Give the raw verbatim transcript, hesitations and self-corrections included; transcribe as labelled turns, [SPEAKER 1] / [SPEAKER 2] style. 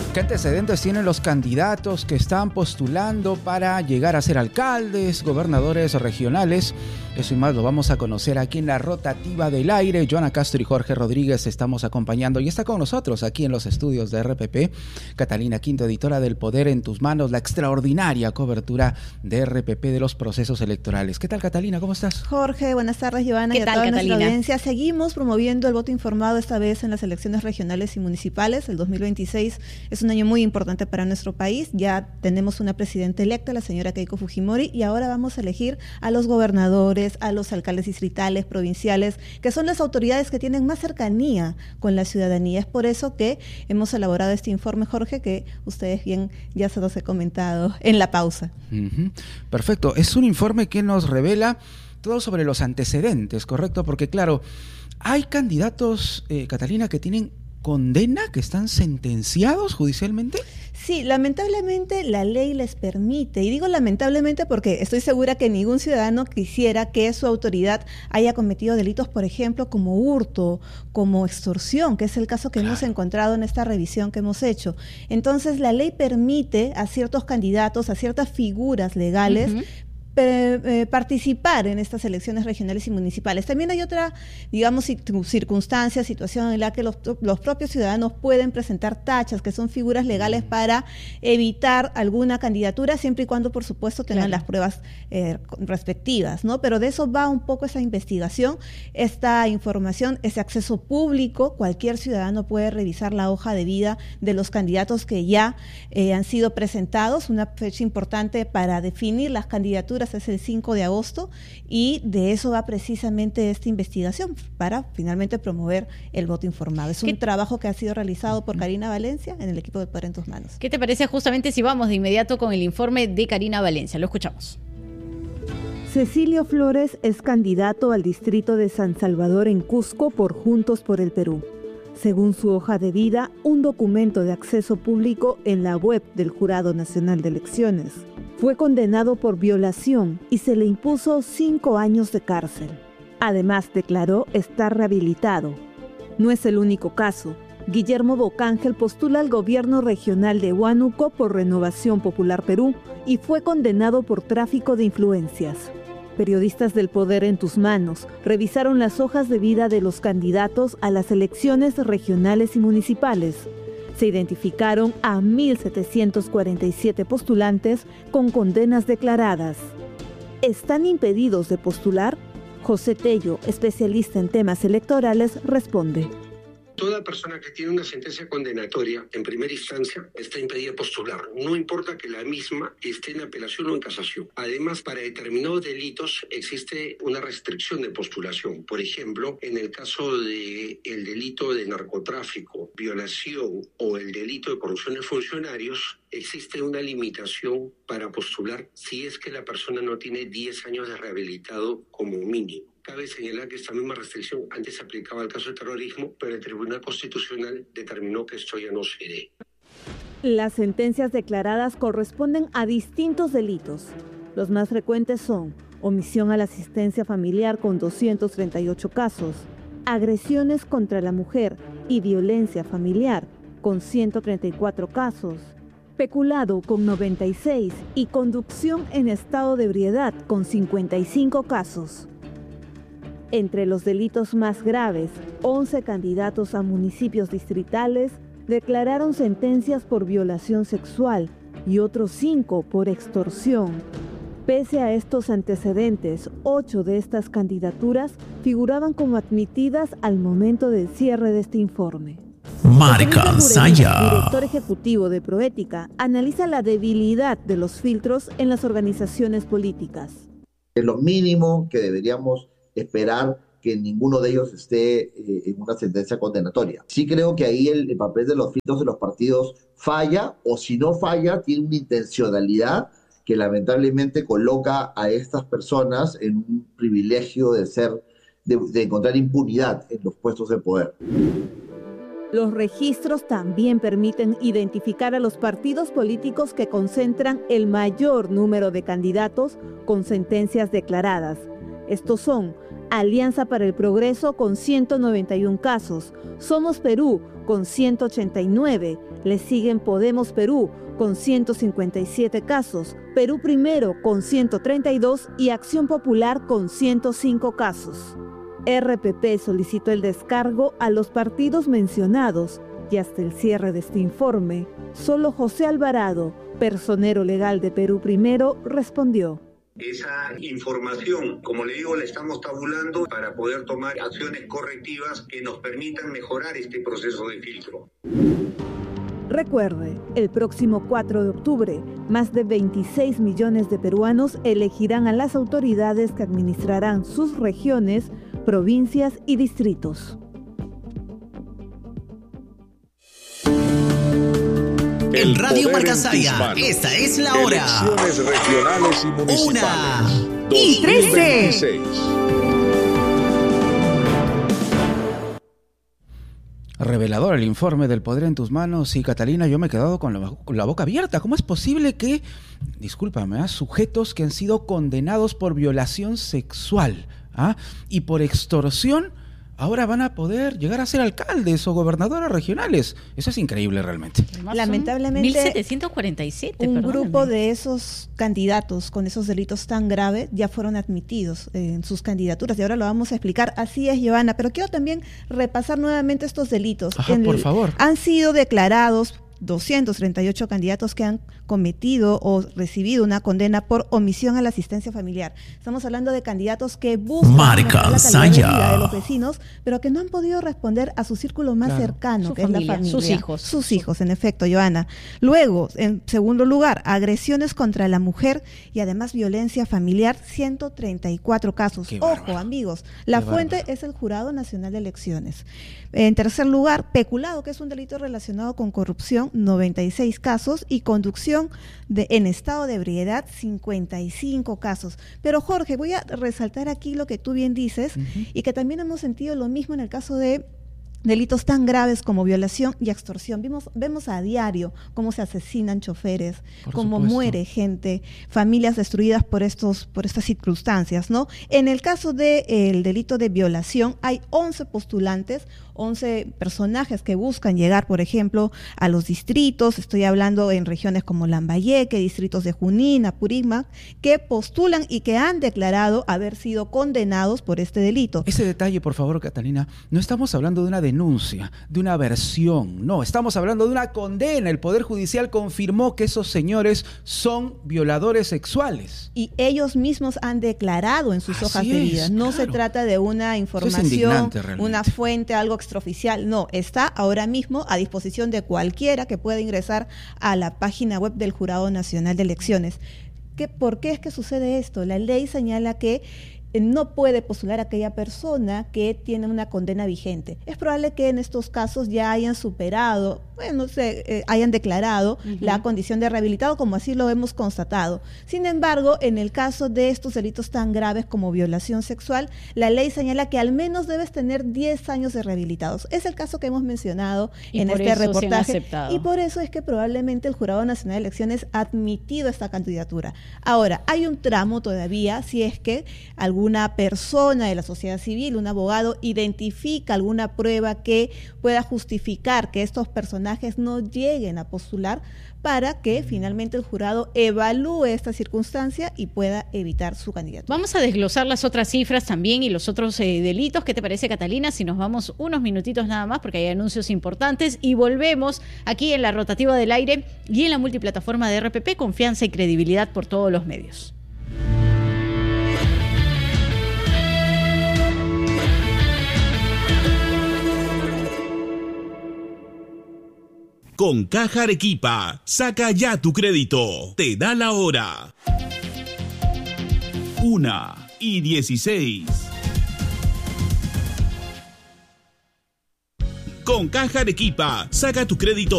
[SPEAKER 1] ¿Qué antecedentes tienen los candidatos que están postulando para llegar a ser alcaldes, gobernadores regionales? Eso y más lo vamos a conocer aquí en la Rotativa del Aire. Joana Castro y Jorge Rodríguez estamos acompañando y está con nosotros aquí en los estudios de R P P Catalina Quinto, editora del Poder en tus manos, la extraordinaria cobertura de R P P de los procesos electorales. ¿Qué tal, Catalina? ¿Cómo estás?
[SPEAKER 2] Jorge, buenas tardes, Joana.
[SPEAKER 3] ¿Qué
[SPEAKER 2] y a
[SPEAKER 3] tal,
[SPEAKER 2] toda
[SPEAKER 3] Catalina?
[SPEAKER 2] Nuestra audiencia. Seguimos promoviendo el voto informado, esta vez en las elecciones regionales y municipales. El dos mil veintiséis es un año muy importante para nuestro país. Ya tenemos una presidenta electa, la señora Keiko Fujimori, y ahora vamos a elegir a los gobernadores, a los alcaldes distritales, provinciales, que son las autoridades que tienen más cercanía con la ciudadanía. Es por eso que hemos elaborado este informe, Jorge, que ustedes bien ya se los he comentado en la pausa.
[SPEAKER 1] Uh-huh. Perfecto. Es un informe que nos revela todo sobre los antecedentes, ¿correcto? Porque claro, hay candidatos, eh, Catalina, que tienen condena, que están sentenciados judicialmente.
[SPEAKER 2] Sí, lamentablemente la ley les permite, y digo lamentablemente porque estoy segura que ningún ciudadano quisiera que su autoridad haya cometido delitos, por ejemplo, como hurto, como extorsión, que es el caso que claro. hemos encontrado en esta revisión que hemos hecho. Entonces, la ley permite a ciertos candidatos, a ciertas figuras legales, uh-huh. Eh, participar en estas elecciones regionales y municipales. También hay otra, digamos, circunstancia, situación en la que los, los propios ciudadanos pueden presentar tachas, que son figuras legales para evitar alguna candidatura, siempre y cuando, por supuesto, tengan claro. las pruebas eh, respectivas, ¿no? Pero de eso va un poco esa investigación, esta información, ese acceso público. Cualquier ciudadano puede revisar la hoja de vida de los candidatos que ya eh, han sido presentados. Una fecha importante para definir las candidaturas es el cinco de agosto, y de eso va precisamente esta investigación, para finalmente promover el voto informado. Es un trabajo que ha sido realizado por Karina Valencia en el equipo de Poder en tus manos.
[SPEAKER 3] ¿Qué te parece justamente si vamos de inmediato con el informe de Karina Valencia? Lo escuchamos.
[SPEAKER 4] Cecilio Flores es candidato al distrito de San Salvador en Cusco por Juntos por el Perú. Según su hoja de vida, un documento de acceso público en la web del Jurado Nacional de Elecciones, fue condenado por violación y se le impuso cinco años de cárcel. Además, declaró estar rehabilitado. No es el único caso. Guillermo Bocángel postula al gobierno regional de Huánuco por Renovación Popular Perú y fue condenado por tráfico de influencias. Periodistas del Poder en tus manos revisaron las hojas de vida de los candidatos a las elecciones regionales y municipales. Se identificaron a mil setecientos cuarenta y siete postulantes con condenas declaradas. ¿Están impedidos de postular? José Tello, especialista en temas electorales, responde.
[SPEAKER 5] Toda persona que tiene una sentencia condenatoria en primera instancia está impedida de postular, no importa que la misma esté en apelación o en casación. Además, para determinados delitos existe una restricción de postulación. Por ejemplo, en el caso del delito de narcotráfico, violación o el delito de corrupción de funcionarios, existe una limitación para postular si es que la persona no tiene diez años de rehabilitado como mínimo. Cabe señalar que esta misma restricción antes se aplicaba al caso de terrorismo, pero el Tribunal Constitucional determinó que esto ya no se dé.
[SPEAKER 4] Las sentencias declaradas corresponden a distintos delitos. Los más frecuentes son omisión a la asistencia familiar con doscientos treinta y ocho casos, agresiones contra la mujer y violencia familiar con ciento treinta y cuatro casos, peculado con noventa y seis y conducción en estado de ebriedad con cincuenta y cinco casos. Entre los delitos más graves, once candidatos a municipios distritales declararon sentencias por violación sexual y otros cinco por extorsión. Pese a estos antecedentes, ocho de estas candidaturas figuraban como admitidas al momento del cierre de este informe.
[SPEAKER 6] Marca Saya,
[SPEAKER 4] director ejecutivo de Proética, analiza la debilidad de los filtros en las organizaciones políticas.
[SPEAKER 7] Es lo mínimo que deberíamos esperar que ninguno de ellos esté eh, en una sentencia condenatoria. Sí creo que ahí el, el papel de los filtros de los partidos falla, o si no falla, tiene una intencionalidad que lamentablemente coloca a estas personas en un privilegio de ser, de, de encontrar impunidad en los puestos de poder.
[SPEAKER 4] Los registros también permiten identificar a los partidos políticos que concentran el mayor número de candidatos con sentencias declaradas. Estos son Alianza para el Progreso con ciento noventa y uno casos, Somos Perú con ciento ochenta y nueve. Le siguen Podemos Perú con ciento cincuenta y siete casos, Perú Primero con ciento treinta y dos y Acción Popular con ciento cinco casos. R P P solicitó el descargo a los partidos mencionados y hasta el cierre de este informe, solo José Alvarado, personero legal de Perú Primero, respondió.
[SPEAKER 5] Esa información, como le digo, la estamos tabulando para poder tomar acciones correctivas que nos permitan mejorar este proceso de filtro.
[SPEAKER 4] Recuerde, el próximo cuatro de octubre, más de veintiséis millones de peruanos elegirán a las autoridades que administrarán sus regiones, provincias y distritos.
[SPEAKER 6] En Radio Marcasaya, esta es la hora.
[SPEAKER 8] Elecciones regionales y municipales.
[SPEAKER 6] Una y trece.
[SPEAKER 1] Revelador el informe del Poder en tus manos. Y Catalina, yo me he quedado con la, con la boca abierta. ¿Cómo es posible que, discúlpame, ¿eh? sujetos que han sido condenados por violación sexual ¿ah? y por extorsión ahora van a poder llegar a ser alcaldes o gobernadores regionales? Eso es increíble realmente.
[SPEAKER 2] Lamentablemente,
[SPEAKER 3] mil setecientos cuarenta y siete,
[SPEAKER 2] un
[SPEAKER 3] perdóname.
[SPEAKER 2] grupo de esos candidatos con esos delitos tan graves ya fueron admitidos en sus candidaturas y ahora lo vamos a explicar. Así es, Giovanna, pero quiero también repasar nuevamente estos delitos.
[SPEAKER 1] Ajá,
[SPEAKER 2] en
[SPEAKER 1] por
[SPEAKER 2] el,
[SPEAKER 1] favor.
[SPEAKER 2] Han sido declarados doscientos treinta y ocho candidatos que han cometido o recibido una condena por omisión a la asistencia familiar. Estamos hablando de candidatos que buscan mejorar la calidad de vida de los vecinos, pero que no han podido responder a su círculo más
[SPEAKER 1] Claro.
[SPEAKER 2] cercano,
[SPEAKER 3] Su
[SPEAKER 2] que
[SPEAKER 3] familia,
[SPEAKER 2] es la familia.
[SPEAKER 3] sus hijos.
[SPEAKER 2] Sus hijos, en efecto, Joana. Luego, en segundo lugar, agresiones contra la mujer y además violencia familiar, ciento treinta y cuatro casos.
[SPEAKER 1] Qué
[SPEAKER 2] Ojo,
[SPEAKER 1] bárbaro.
[SPEAKER 2] amigos, la
[SPEAKER 1] Qué
[SPEAKER 2] fuente
[SPEAKER 1] bárbaro.
[SPEAKER 2] es el Jurado Nacional de Elecciones. En tercer lugar, peculado, que es un delito relacionado con corrupción, noventa y seis casos, y conducción de, en estado de ebriedad, cincuenta y cinco casos. Pero Jorge, voy a resaltar aquí lo que tú bien dices,
[SPEAKER 1] Uh-huh.
[SPEAKER 2] y que también hemos sentido lo mismo en el caso de delitos tan graves como violación y extorsión. Vimos, vemos a diario cómo se asesinan choferes,
[SPEAKER 1] Por
[SPEAKER 2] cómo
[SPEAKER 1] supuesto.
[SPEAKER 2] muere gente, familias destruidas por estos, por estas circunstancias, ¿no? En el caso del delito de violación, hay once postulantes, once personajes que buscan llegar, por ejemplo, a los distritos. Estoy hablando en regiones como Lambayeque, distritos de Junín, Apurímac, que postulan y que han declarado haber sido condenados por este delito.
[SPEAKER 1] Ese detalle, por favor, Catalina, no estamos hablando de una denuncia, de una versión, no, estamos hablando de una condena. El Poder Judicial confirmó que esos señores son violadores sexuales.
[SPEAKER 2] Y ellos mismos han declarado en sus
[SPEAKER 1] Así
[SPEAKER 2] hojas de
[SPEAKER 1] es,
[SPEAKER 2] vida. No
[SPEAKER 1] claro.
[SPEAKER 2] se trata de una información,
[SPEAKER 1] indignante, realmente.
[SPEAKER 2] una fuente, algo extraoficial. No, está ahora mismo a disposición de cualquiera que pueda ingresar a la página web del Jurado Nacional de Elecciones. ¿Qué, ¿Por qué es que sucede esto? La ley señala que no puede postular aquella persona que tiene una condena vigente. Es probable que en estos casos ya hayan superado, bueno, se, eh, hayan declarado uh-huh. la condición de rehabilitado, como así lo hemos constatado. Sin embargo, en el caso de estos delitos tan graves como violación sexual, la ley señala que al menos debes tener diez años de rehabilitados. Es el caso que hemos mencionado
[SPEAKER 3] y
[SPEAKER 2] en este reportaje.
[SPEAKER 3] Y
[SPEAKER 2] por eso es que probablemente el Jurado Nacional de Elecciones ha admitido esta candidatura. Ahora, hay un tramo todavía, si es que algún una persona de la sociedad civil, un abogado, identifica alguna prueba que pueda justificar que estos personajes no lleguen a postular para que finalmente el jurado evalúe esta circunstancia y pueda evitar su candidatura.
[SPEAKER 3] Vamos a desglosar las otras cifras también y los otros eh, delitos. ¿Qué te parece, Catalina? Si nos vamos unos minutitos nada más, porque hay anuncios importantes, y volvemos aquí en la rotativa del aire y en la multiplataforma de R P P, confianza y credibilidad por todos los medios.
[SPEAKER 6] Con Caja Arequipa, saca ya tu crédito. Te da la hora. Una y dieciséis. Con Caja Arequipa, saca tu crédito